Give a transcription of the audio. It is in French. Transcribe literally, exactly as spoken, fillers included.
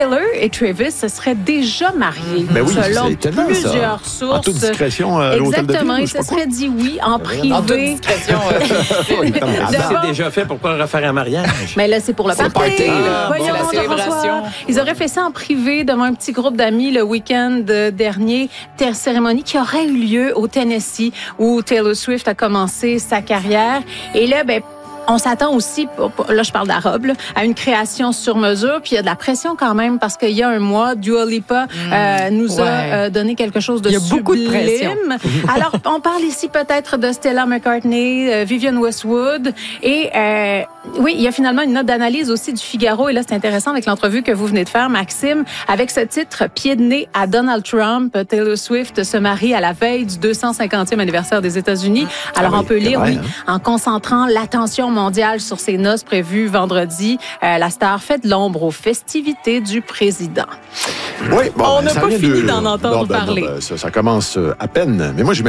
Taylor et Travis se seraient déjà mariés, ben oui, selon c'est étonnant, plusieurs ça. sources. En toute discrétion à l'hôtel de ville. Exactement, ils se seraient dit oui en privé. En toute discrétion. C'est déjà fait, pourquoi refaire un mariage? Mais là, c'est pour le C'est party. le party. Ah, Voyons, bon, la Jean-François. célébration. Ils auraient fait ça en privé devant un petit groupe d'amis le week-end dernier. Terre cérémonie qui aurait eu lieu au Tennessee où Taylor Swift a commencé sa carrière. Et là, ben on s'attend aussi, là je parle de la robe, là, à une création sur mesure, puis il y a de la pression quand même parce qu'il y a un mois, Dua Lipa euh, nous ouais. a euh, donné quelque chose de Il y a sublime. beaucoup de pression. Alors, on parle ici peut-être de Stella McCartney, euh, Vivienne Westwood, et euh, oui, il y a finalement une note d'analyse aussi du Figaro, et là c'est intéressant avec l'entrevue que vous venez de faire, Maxime, avec ce titre « Pied de nez à Donald Trump », Taylor Swift se marie à la veille du deux cent cinquantième anniversaire des États-Unis. Alors, Ah oui, on peut lire, vrai, oui, hein? en concentrant l'attention mondiale sur ses noces prévues vendredi. Euh, la star fait de l'ombre aux festivités du président. Oui, bon, On ben, n'a ça pas vient fini de- d'en entendre Non, ben, non, parler. ben, ça, ça commence à peine. Mais moi, j'imagine